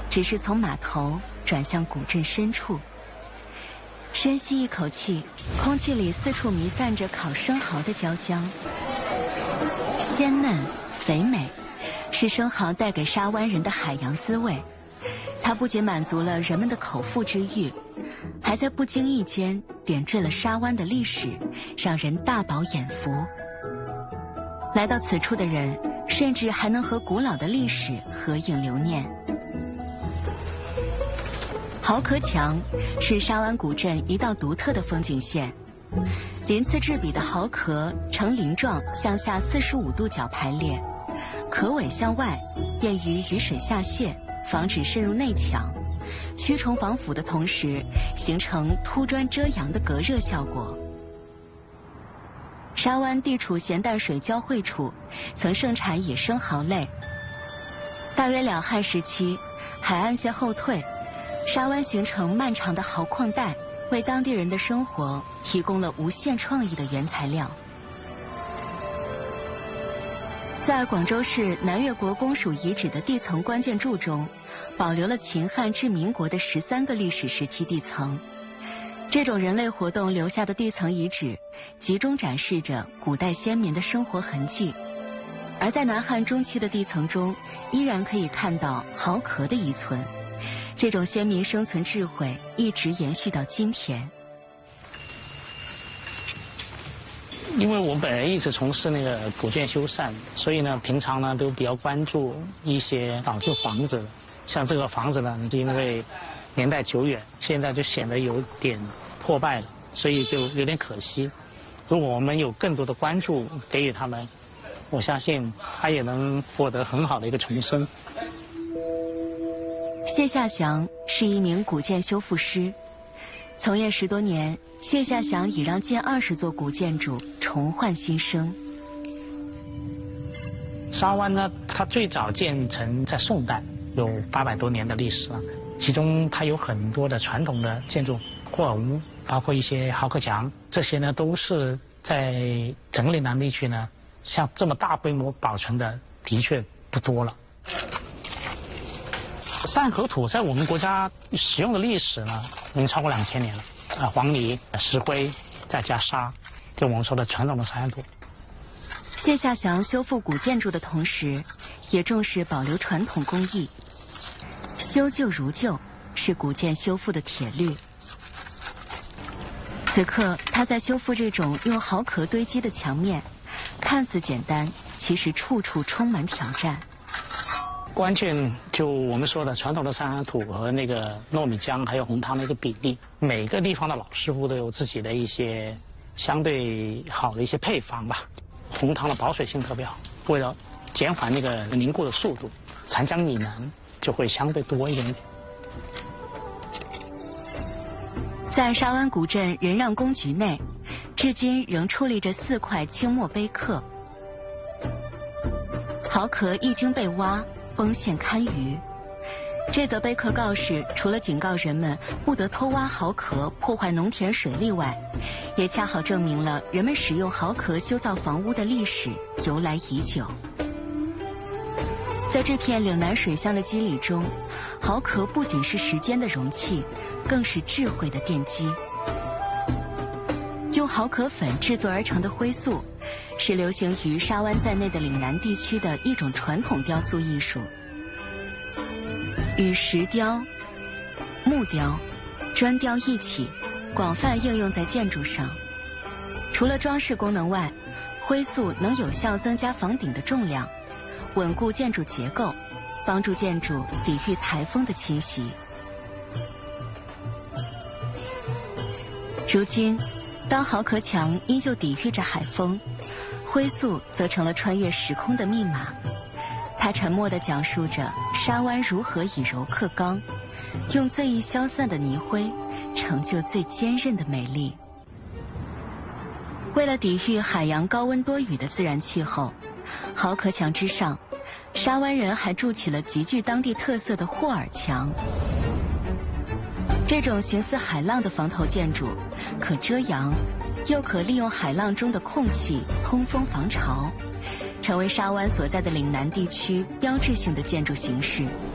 只是从码头转向古镇深处。深吸一口气，空气里四处弥散着烤生蚝的焦香，鲜嫩肥美，是生蚝带给沙湾人的海洋滋味。它不仅满足了人们的口腹之欲，还在不经意间点缀了沙湾的历史，让人大饱眼福。来到此处的人，甚至还能和古老的历史合影留念。蚝壳墙是沙湾古镇一道独特的风景线，鳞次栉比的蚝壳呈鳞状向下45度角排列，壳尾向外，便于雨水下泄，防止渗入内墙，驱虫防腐的同时，形成凸砖遮阳的隔热效果。沙湾地处咸淡水交汇处，曾盛产野生蚝类。大约两汉时期，海岸线后退，沙湾形成漫长的蚝矿带，为当地人的生活提供了无限创意的原材料。在广州市南越国公署遗址的地层关键柱中，保留了秦汉至民国的13个历史时期地层。这种人类活动留下的地层遗址，集中展示着古代先民的生活痕迹。而在南汉中期的地层中，依然可以看到蚝壳的遗存。这种先民生存智慧一直延续到今天。 因为我本人一直从事那个古建修缮，所以呢，平常呢都比较关注一些老旧房子。像这个房子呢，因为年代久远，现在就显得有点破败了，所以就有点可惜。如果我们有更多的关注给予他们，我相信他也能获得很好的一个重生。 谢夏祥是一名古建修复师，从业10多年，谢夏祥已让近20座古建筑重焕新生。 沙湾呢，它最早建成在宋代，有800多年的历史了。其中它有很多的传统的建筑霍尔屋，包括一些蚝壳墙，这些呢都是在整个岭南地区呢，像这么大规模保存的的确不多了。散合土在我们国家使用的历史呢，已经超过2000年了。黄泥、石灰再加沙，就我们说的传统的沙土。 谢夏祥修复古建筑的同时，也重视保留传统工艺。修旧如旧是古建修复的铁律。此刻，他在修复这种用蚝壳堆积的墙面，看似简单，其实处处充满挑战。 关键就我们说的传统的山海土和那个糯米浆还有红汤的一个比例，每个地方的老师傅都有自己的一些相对好的一些配方吧。红汤的保水性特别好，为了减缓那个凝固的速度，残浆里囊就会相对多一点点。 在沙湾古镇仁让公局内，至今仍矗立着4块清末碑刻。蚝壳一经被挖，崩陷堪虞。这则碑刻告示除了警告人们不得偷挖蚝壳破坏农田水利外，也恰好证明了人们使用蚝壳修造房屋的历史由来已久。在这片岭南水乡的肌理中，蚝壳不仅是时间的容器，更是智慧的奠基。用蚝壳粉制作而成的灰塑，是流行于沙湾在内的岭南地区的一种传统雕塑艺术。与石雕、木雕、砖雕一起，广泛应用在建筑上。除了装饰功能外，灰塑能有效增加房顶的重量，稳固建筑结构，帮助建筑抵御台风的侵袭。如今，当蚝壳墙依旧抵御着海风，灰塑则成了穿越时空的密码。它沉默地讲述着沙湾如何以柔克刚，用最易消散的泥灰成就最坚韧的美丽。为了抵御海洋高温多雨的自然气候，蚝壳墙之上，沙湾人还筑起了极具当地特色的霍尔墙。这种形似海浪的防头建筑，可遮阳，又可利用海浪中的空隙通风防潮，成为沙湾所在的岭南地区标志性的建筑形式。